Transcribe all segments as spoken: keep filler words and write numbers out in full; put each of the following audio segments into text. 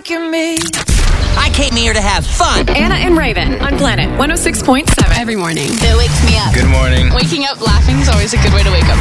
making me. I came here to have fun. Anna and Raven on Planet one oh six point seven. Every morning. That wakes me up. Good morning. Waking up laughing is always a good way to wake up.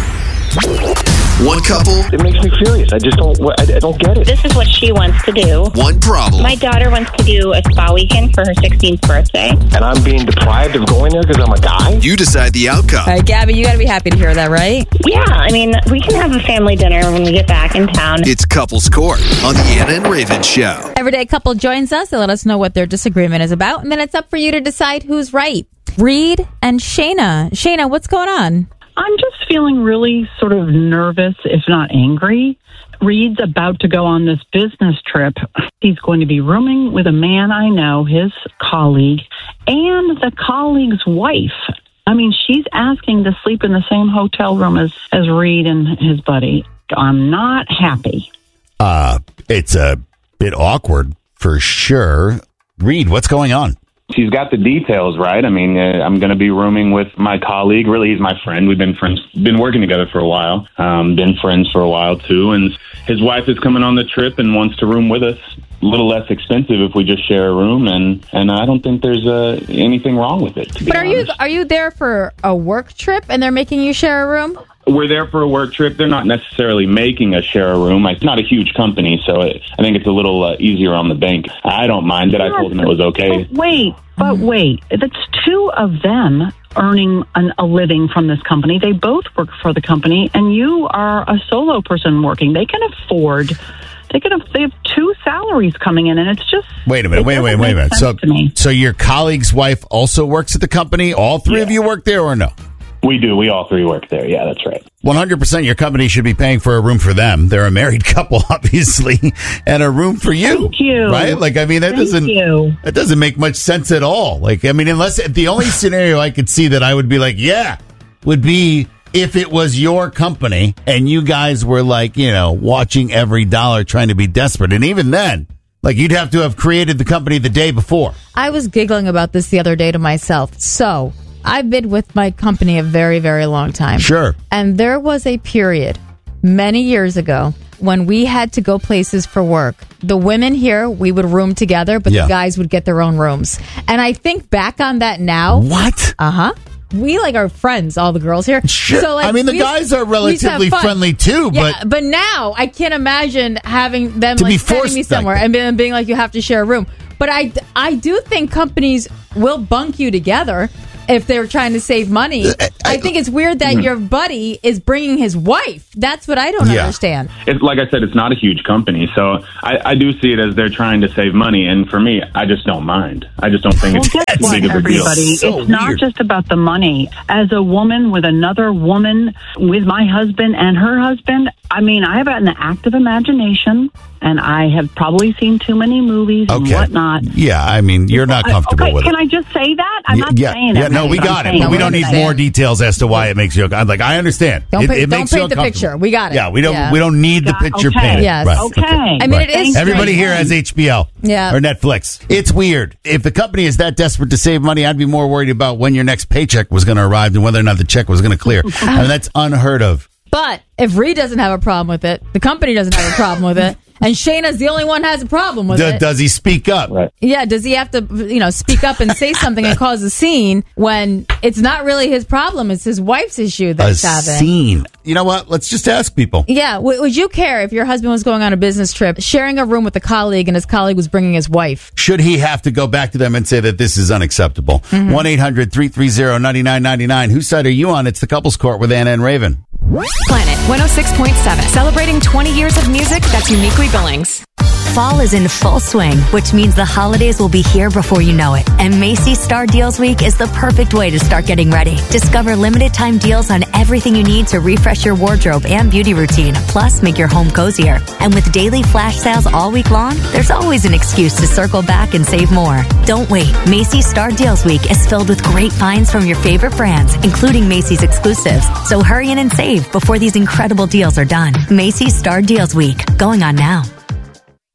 One couple. It makes me furious. I just don't. I, I don't get it. This is what she wants to do. One problem. My daughter wants to do a spa weekend for her sixteenth birthday. And I'm being deprived of going there because I'm a guy? You decide the outcome. All right, Gabby, you got to be happy to hear that, right? Yeah, I mean, we can have a family dinner when we get back in town. It's Couples Court on the Anna and Raven Show. Everyday couple joins us. They let us know what their disagreement is about, and then it's up for you to decide who's right. Reed and Shayna. Shayna, what's going on? I'm just feeling really sort of nervous, if not angry. Reed's about to go on this business trip. He's going to be rooming with a man I know, his colleague, and the colleague's wife. I mean, she's asking to sleep in the same hotel room as, as Reed and his buddy. I'm not happy. Uh, it's a bit awkward for sure. Reed, what's going on? She's got the details right. I mean, uh, I'm going to be rooming with my colleague. Really, he's my friend. We've been friends, been working together for a while, um, been friends for a while, too. And his wife is coming on the trip and wants to room with us. A little less expensive if we just share a room. And, and I don't think there's uh, anything wrong with it, to be But are honest. you are you there for a work trip and they're making you share a room? We're there for a work trip. They're not necessarily making us share a room. It's not a huge company, so it, I think it's a little uh, easier on the bank. I don't mind it. I told them it was okay. But wait, but wait. That's two of them earning an, a living from this company. They both work for the company, and you are a solo person working. They can afford... They could have. They have two salaries coming in, and it's just. Wait a minute. Wait, wait, wait a minute. So, so your colleague's wife also works at the company? All three Yeah. of you work there or no? We do. We all three work there. Yeah, that's right. one hundred percent your company should be paying for a room for them. They're a married couple, obviously, and a room for you. Thank you. Right? Like, I mean, that Thank doesn't you. that doesn't make much sense at all. Like, I mean, unless the only scenario I could see that I would be like, yeah, would be if it was your company and you guys were like, you know, watching every dollar, trying to be desperate. And even then, like, you'd have to have created the company the day before. I was giggling about this the other day to myself. So I've been with my company a very, very long time. Sure. And there was a period many years ago when we had to go places for work. The women here, we would room together, but Yeah. the guys would get their own rooms. And I think back on that now. What? Uh-huh. We like are friends, all the girls here. Sure. So, like, I mean, the we guys are we used to have relatively fun. friendly too, Yeah, but but now I can't imagine having them To be like sending forced me like somewhere that. and being, being like, you have to share a room. But I, I do think companies will bunk you together if they're trying to save money. I think it's weird that your buddy is bringing his wife. That's what I don't Yeah. understand. It's, like I said, it's not a huge company, so I, I do see it as they're trying to save money. And for me, I just don't mind. I just don't think Well, it's guess that what, big of a deal. everybody? It's not just about the money. As a woman with another woman, with my husband and her husband, I mean, I have an active imagination, and I have probably seen too many movies and Okay. whatnot. Yeah, I mean, you're not comfortable okay, with can it. I just say that? I'm not yeah, saying yeah, it. no, we I'm got it. saying But we don't need understand. more details as to why it makes you. I'm like, I understand. Don't it, paint- it don't makes you paint the uncomfortable. picture. We got it. Yeah, we don't. Yeah. We don't need the Got- picture okay. painted. Yes. Right. Okay. I mean, it is Everybody strange. here has H B O. Yeah. Or Netflix. It's weird. If the company is that desperate to save money, I'd be more worried about when your next paycheck was going to arrive than whether or not the check was going to clear. I mean, that's unheard of. But if Reed doesn't have a problem with it, the company doesn't have a problem with it, and Shayna's the only one who has a problem with D- it. does he speak up? Right. Yeah, does he have to, you know, speak up and say something and cause a scene when it's not really his problem? It's his wife's issue A that's having. scene. You know what? Let's just ask people. Yeah, w- would you care if your husband was going on a business trip, sharing a room with a colleague, and his colleague was bringing his wife? Should he have to go back to them and say that this is unacceptable? one eight hundred three three zero nine nine nine nine. Whose side are you on? It's the Couples Court with Anna and Raven. Planet one oh six point seven. Celebrating twenty years of music that's uniquely Billings. Fall is in full swing, which means the holidays will be here before you know it. And Macy's Star Deals Week is the perfect way to start getting ready. Discover limited time deals on everything you need to refresh your wardrobe and beauty routine, plus make your home cozier. And with daily flash sales all week long, there's always an excuse to circle back and save more. Don't wait. Macy's Star Deals Week is filled with great finds from your favorite brands, including Macy's exclusives. So hurry in and save before these incredible deals are done. Macy's Star Deals Week, going on now.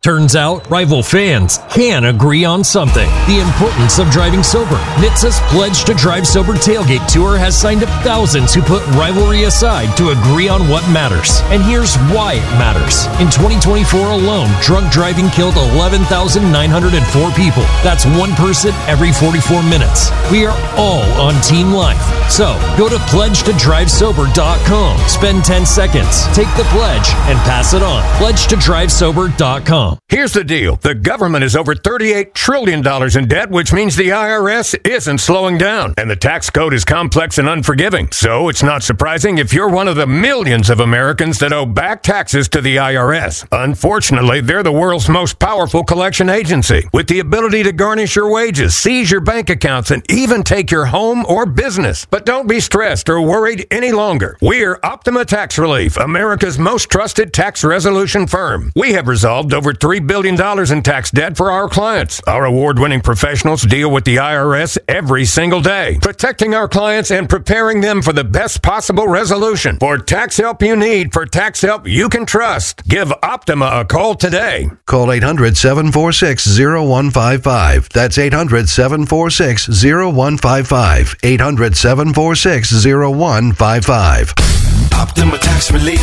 Turns out, rival fans can agree on something. The importance of driving sober. N H T Sa's Pledge to Drive Sober Tailgate Tour has signed up thousands who put rivalry aside to agree on what matters. And here's why it matters. In twenty twenty-four alone, drunk driving killed eleven thousand nine hundred four people. That's one person every forty-four minutes. We are all on Team Life. So, go to pledge to drive sober dot com. Spend ten seconds, take the pledge, and pass it on. pledge to drive sober dot com. Here's the deal. The government is over thirty-eight trillion dollars in debt, which means the I R S isn't slowing down. And the tax code is complex and unforgiving. So it's not surprising if you're one of the millions of Americans that owe back taxes to the I R S. Unfortunately, they're the world's most powerful collection agency, with the ability to garnish your wages, seize your bank accounts, and even take your home or business. But don't be stressed or worried any longer. We're Optima Tax Relief, America's most trusted tax resolution firm. We have resolved over three billion dollars in tax debt for our clients. Our award-winning professionals deal with the I R S every single day, protecting our clients and preparing them for the best possible resolution. For tax help you need, for tax help you can trust, give Optima a call today. Call eight hundred, seven four six, zero one five five. That's eight hundred, seven four six, zero one five five. eight hundred, seven four six, zero one five five. Optima Tax Relief.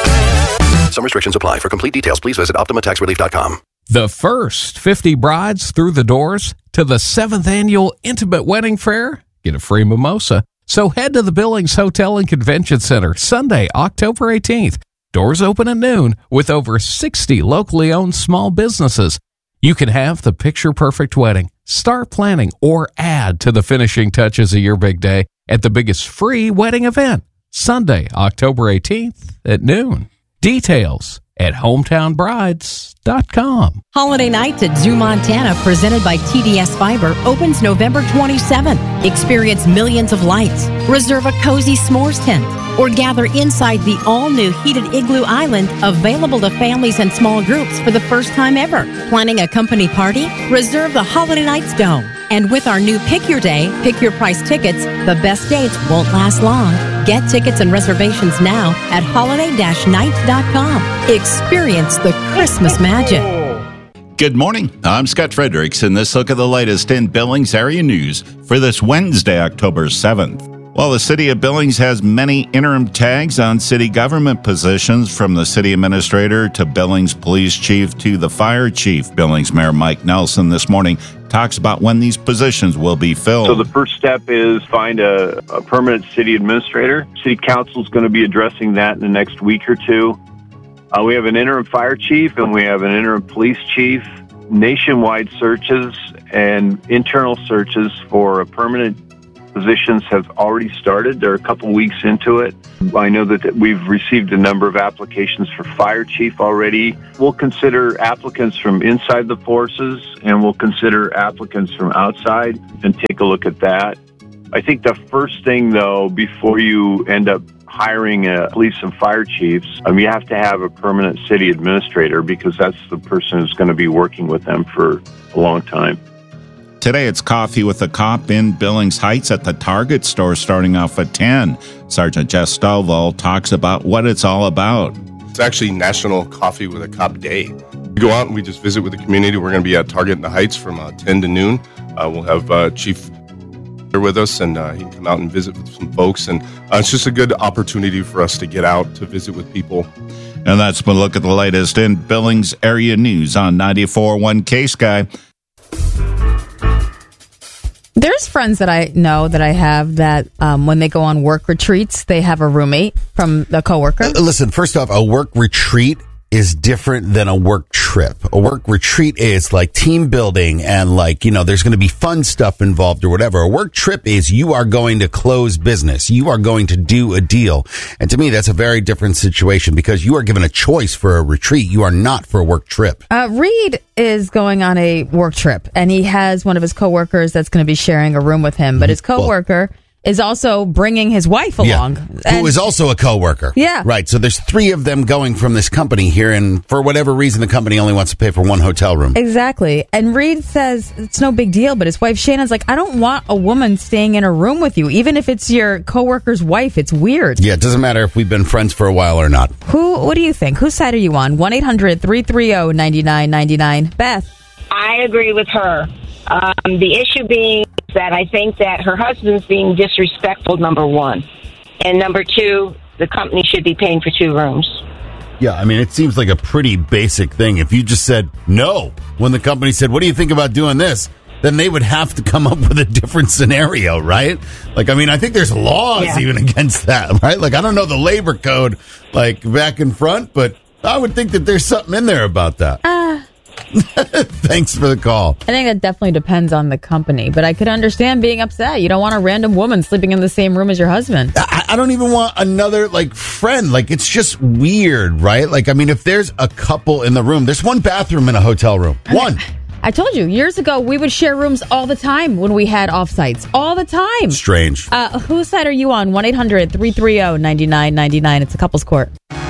Some restrictions apply. For complete details, please visit optima tax relief dot com. The first fifty brides through the doors to the seventh annual Intimate Wedding Fair get a free mimosa. So head to the Billings Hotel and Convention Center Sunday, October eighteenth. Doors open at noon with over sixty locally owned small businesses. You can have the picture-perfect wedding, start planning, or add to the finishing touches of your big day at the biggest free wedding event, Sunday, October eighteenth at noon. Details at hometown brides dot com. Holiday Nights at Zoo Montana, presented by T D S Fiber, opens November twenty-seventh. Experience millions of lights, reserve a cozy s'mores tent, or gather inside the all-new heated Igloo Island, available to families and small groups for the first time ever. Planning a company party? Reserve the Holiday Nights Dome. And with our new Pick Your Day, Pick Your Price tickets, the best dates won't last long. Get tickets and reservations now at holiday nights dot com. Experience the Christmas magic. Good morning. I'm Scott Fredericks, and this look at the latest in Billings area news for this Wednesday, October seventh. While the city of Billings has many interim tags on city government positions, from the city administrator to Billings police chief to the fire chief, Billings Mayor Mike Nelson this morning talks about when these positions will be filled. So the first step is find a, a permanent city administrator. City council is going to be addressing that in the next week or two. Uh, we have an interim fire chief and we have an interim police chief. Nationwide searches and internal searches for a permanent positions have already started. They're a couple weeks into it. I know that we've received a number of applications for fire chief already. We'll consider applicants from inside the forces, and we'll consider applicants from outside and take a look at that. I think the first thing, though, before you end up hiring a police and fire chiefs, um, you have to have a permanent city administrator, because that's the person who's going to be working with them for a long time. Today, it's Coffee with a Cop in Billings Heights at the Target store starting off at ten. Sergeant Jess Stovall talks about what it's all about. It's actually National Coffee with a Cop Day. We go out and we just visit with the community. We're going to be at Target in the Heights from uh, ten to noon. Uh, we'll have uh, Chief there with us, and uh, he can come out and visit with some folks. And uh, it's just a good opportunity for us to get out to visit with people. And that's been a look at the latest in Billings area news on ninety-four point one K-Sky. There's friends that I know that I have that um, when they go on work retreats, they have a roommate from the coworker. Uh, listen, first off, a work retreat is different than a work trip. A work retreat is like team building and like, you know, there's going to be fun stuff involved or whatever. A work trip is you are going to close business. You are going to do a deal. And to me, that's a very different situation because you are given a choice for a retreat. You are not for a work trip. Uh, Reed is going on a work trip and he has one of his coworkers that's going to be sharing a room with him. But his coworker is also bringing his wife along. Yeah. Who is also a coworker. Yeah. Right. So there's three of them going from this company here, and for whatever reason, the company only wants to pay for one hotel room. Exactly. And Reed says it's no big deal, but his wife Shannon's like, I don't want a woman staying in a room with you, even if it's your coworker's wife. It's weird. Yeah, it doesn't matter if we've been friends for a while or not. Who? What do you think? Whose side are you on? one eight hundred three three zero nine nine nine nine. Beth. I agree with her. Um, the issue being that I think that her husband's being disrespectful, number one. And number two, the company should be paying for two rooms. Yeah, I mean, it seems like a pretty basic thing. If you just said no when the company said, what do you think about doing this? Then they would have to come up with a different scenario, right? Like, I mean, I think there's laws Yeah. even against that, right? Like, I don't know the labor code, like, back in front, but I would think that there's something in there about that. Uh, Thanks for the call. I think that definitely depends on the company, but I could understand being upset. You don't want a random woman sleeping in the same room as your husband. I, I don't even want another, like, friend. Like, it's just weird, right? Like, I mean, if there's a couple in the room, there's one bathroom in a hotel room. One. I told you, years ago, we would share rooms all the time when we had offsites. All the time. Strange. Uh, whose side are you on? one eight hundred three three zero nine nine nine nine. It's a couple's court.